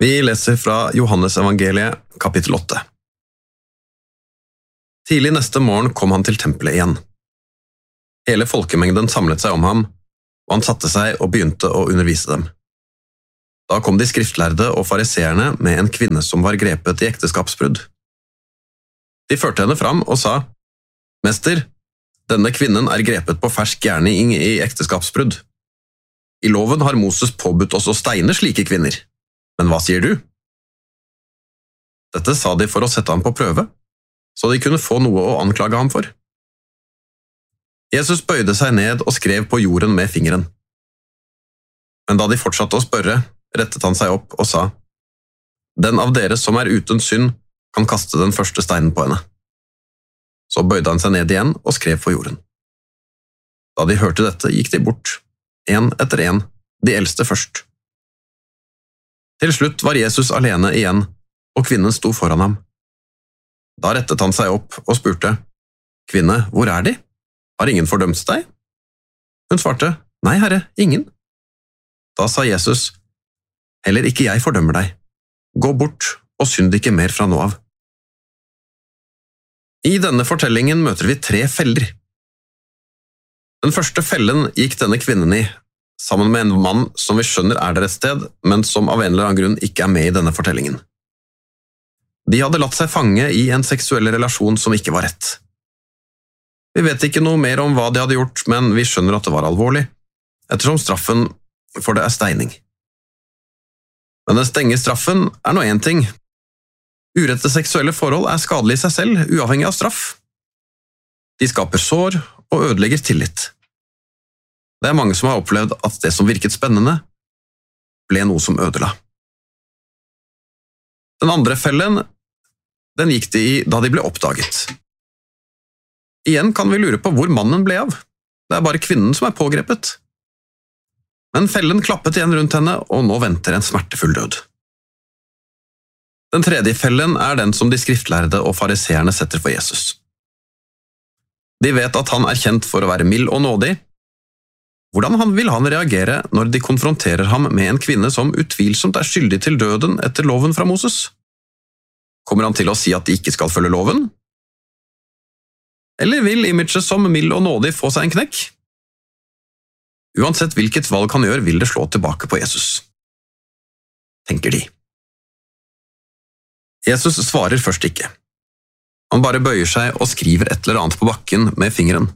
Vi leser fra Johannes evangeliet, kapittel 8. Tidlig neste morgen kom han til tempelet igjen. Hele folkemengden samlet seg om ham, og han satte seg og begynte å undervise dem. Da kom de skriftlærde og fariseerne med en kvinne som var grepet i ekteskapsbrudd. De førte henne fram og sa, «Mester, denne kvinnen er grepet på fersk gjerning i ekteskapsbrudd. I loven har Moses påbudt oss å steine slike kvinner. Men hva sier du?» Dette sa de for å sette ham på prøve, så de kunne få noe å anklage ham for. Jesus bøyde seg ned og skrev på jorden med fingeren. Men da de fortsatte å spørre, rettet han seg opp og sa, «Den av dere som er uten synd, kan kaste den første steinen på henne.» Så bøyde han seg ned igjen og skrev på jorden. Da de hørte dette, gikk de bort, en etter en, de eldste først. Til slutt var Jesus alene igjen, og kvinnen sto foran ham. Da rettet han seg opp og spurte, «Kvinne, hvor er de? Har ingen fordømt deg?» Hun svarte, «Nei, Herre, ingen.» Da sa Jesus, «Heller ikke jeg fordømmer deg. Gå bort og synd ikke mer fra nå av.» I denne fortellingen møter vi 3 feller. Den første fellen gikk denne kvinnen i, sammen med en mann som vi skjønner er der et sted, men som av en eller annen grunn ikke er med i denne fortellingen. De hadde latt seg fange i en seksuell relasjon som ikke var rett. Vi vet ikke noe mer om hva de hadde gjort, men vi skjønner at det var alvorlig, ettersom straffen for det er steining. Men den strenge straffen er nå en ting. Urette seksuelle forhold er skadelig i seg selv, uavhengig av straff. De skaper sår og ødelegger tillit. Det er mange som har opplevd at det som virket spennende, ble noe som ødela. Den andre fellen, den gikk de i da de ble oppdaget. Igjen kan vi lure på hvor mannen ble av. Det er bare kvinnen som er pågrepet. Men fellen klappet igjen rundt henne, og nå venter en smertefull død. Den tredje fellen er den som de skriftlærde og fariseerne setter for Jesus. De vet at han er kjent for å være mild og nådig. Hvordan vil han reagere når de konfronterer ham med en kvinne som utvilsomt er skyldig til døden etter loven fra Moses? Kommer han til å si at de ikke skal følge loven? Eller vil imaget som mild og nådig få seg en knekk? Uansett hvilket valg han gjør, vil det slå tilbake på Jesus, tenker de. Jesus svarer først ikke. Han bare bøyer seg og skriver et eller annet på bakken med fingeren.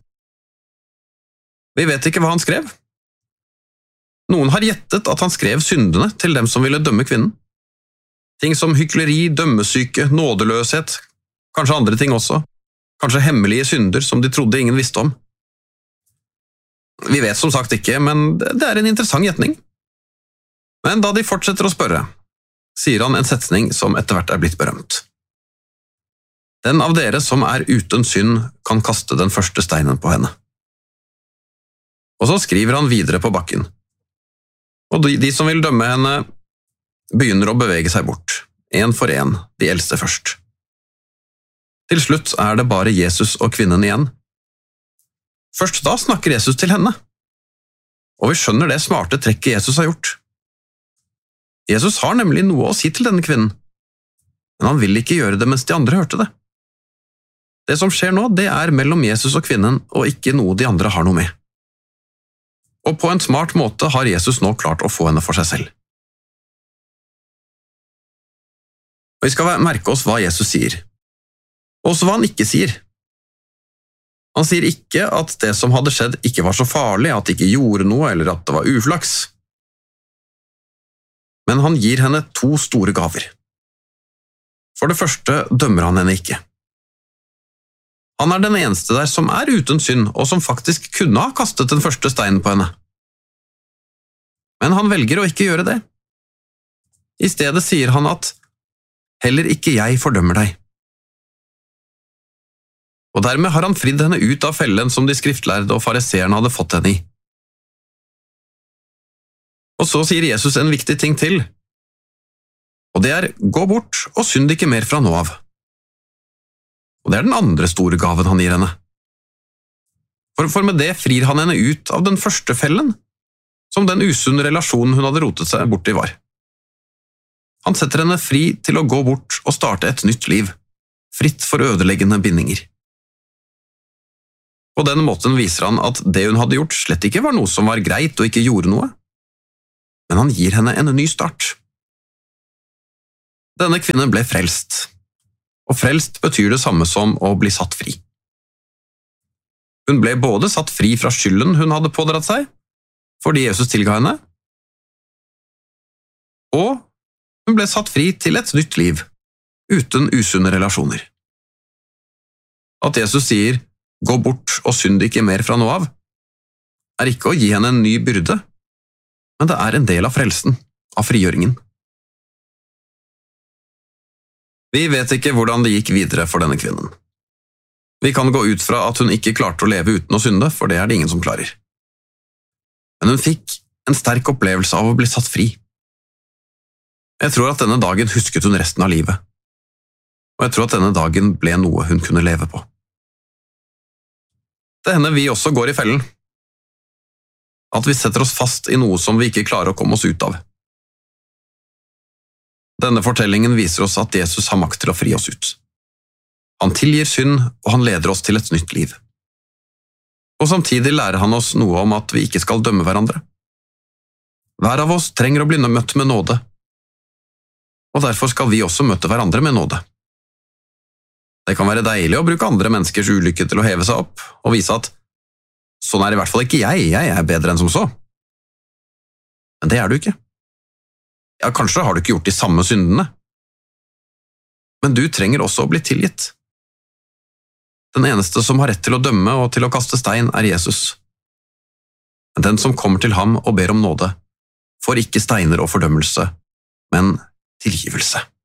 Vi vet ikke hva han skrev. Noen har gjettet at han skrev syndene til dem som ville dømme kvinnen. Ting som hykleri, dømmesyke, nådeløshet, kanskje andre ting også. Kanskje hemmelige synder som de trodde ingen visste om. Vi vet som sagt ikke, men det er en interessant gjetning. Men da de fortsetter å spørre, sier han en setning som etter hvert er blitt berømt. Den av dere som er uten synd kan kaste den første steinen på henne. Og så skriver han videre på bakken. Og de som vil dømme henne, begynner å bevege seg bort, en for en, de eldste først. Til slutt er det bare Jesus og kvinnen igjen. Først da snakker Jesus til henne. Og vi skjønner det smarte trekket Jesus har gjort. Jesus har nemlig noe å si til denne kvinnen, men han vil ikke gjøre det mens de andre hørte det. Det som skjer nå, det er mellom Jesus og kvinnen, og ikke noe de andre har noe med. Og på en smart måte har Jesus nå klart å få henne for seg selv. Og vi skal merke oss hva Jesus sier. Også hva han ikke sier. Han sier ikke at det som hadde skjedd ikke var så farlig, at det ikke gjorde noe, eller at det var uflaks. Men han gir henne 2 store gaver. For det første dømmer han henne ikke. Han er den eneste der som er uten synd, og som faktisk kunne ha kastet den første steinen på henne. Men han velger å ikke gjøre det. I stedet sier han at «Heller ikke jeg fordømmer deg». Og dermed har han fridd henne ut av fellen som de skriftlærde og fariseerne hadde fått henne i. Og så sier Jesus en viktig ting til, og det er «Gå bort og synd ikke mer fra nå av». Og det er den andre store gaven han gir henne. For med det frir han henne ut av den første fellen, som den usunne relasjonen hun hadde rotet seg bort i var. Han setter henne fri til å gå bort og starte et nytt liv, fritt for ødeleggende bindinger. På den måten viser han at det hun hadde gjort slett ikke var noe som var greit og ikke gjorde noe, men han gir henne en ny start. Denne kvinnen ble frelst, og frelst betyr det samme som å bli satt fri. Hun ble både satt fri fra skylden hun hadde pådratt seg, fordi Jesus tilga henne, og hun ble satt fri til et nytt liv, uten usunne relasjoner. At Jesus sier, «Gå bort og synd ikke mer fra nå av», er ikke å gi henne en ny byrde, men det er en del av frelsen, av frigjøringen. Vi vet ikke hvordan det gikk videre for denne kvinnen. Vi kan gå ut fra at hun ikke klarte å leve uten å synde, for det er det ingen som klarer. Men hun fikk en sterk opplevelse av å bli satt fri. Jeg tror at denne dagen husket hun resten av livet, og jeg tror at denne dagen ble noe hun kunne leve på. Det hender vi også går i fellen, at vi setter oss fast i noe som vi ikke klarer å komme oss ut av. Denne fortellingen viser oss at Jesus har makt til å fri oss ut. Han tilgir synd, og han leder oss til et nytt liv. Og samtidig lærer han oss noe om at vi ikke skal dømme hverandre. Hver av oss trenger å bli møtt med nåde, og derfor skal vi også møte hverandre med nåde. Det kan være deilig å bruke andre menneskers ulykke til å heve seg opp, og vise at sånn er i hvert fall ikke jeg er bedre enn som så. Men det er du ikke. Ja, kanskje har du ikke gjort de samme syndene, men du trenger også å bli tilgitt. Den eneste som har rett til å dømme og til å kaste stein er Jesus. Men den som kommer til ham og ber om nåde, får ikke steiner og fordømmelse, men tilgivelse.